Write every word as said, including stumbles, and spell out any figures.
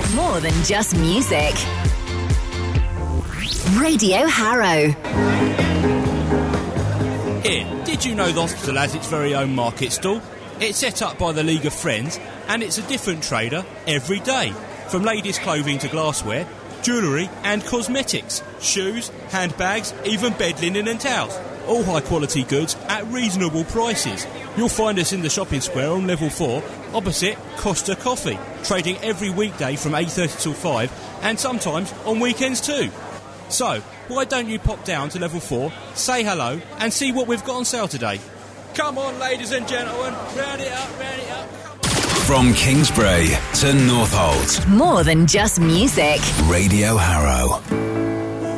More than just music. Radio Harrow. Here, did you know the hospital has its very own market stall? It's set up by the League of Friends, and it's a different trader every day. From ladies' clothing to glassware, jewellery and cosmetics, shoes, handbags, even bed linen and towels. All high-quality goods at reasonable prices. You'll find us in the shopping square on level four, opposite Costa Coffee, trading every weekday from eight thirty till five, and sometimes on weekends too. So, why don't you pop down to level four, say hello, and see what we've got on sale today? Come on, ladies and gentlemen, round it up, round it up. From Kingsbury to Northolt. More than just music. Radio Harrow.